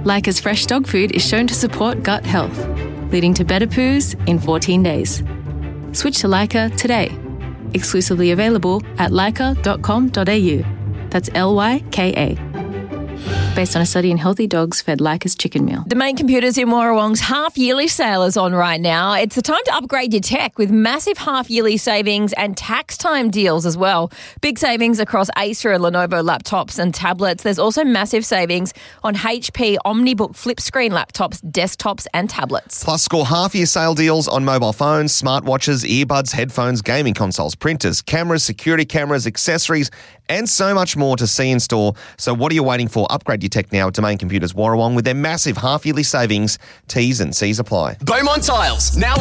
Leica's fresh dog food is shown to support gut health, leading to better poos in 14 days. Switch to Leica today. Exclusively available at leica.com.au. That's Lyka. Based on a study in healthy dogs fed Leica's chicken meal. Domain Computers in Warrawong's half-yearly sale is on right now. It's the time to upgrade your tech with massive half-yearly savings and tax time deals as well. Big savings across Acer and Lenovo laptops and tablets. There's also massive savings on HP OmniBook flip screen laptops, desktops and tablets. Plus, score half-year sale deals on mobile phones, smartwatches, earbuds, headphones, gaming consoles, printers, cameras, security cameras, accessories, and so much more to see in store. So what are you waiting for? Upgrade your tech now at Domain Computers Warrawong with their massive half-yearly savings. T's and C's apply. Beaumont Tiles, now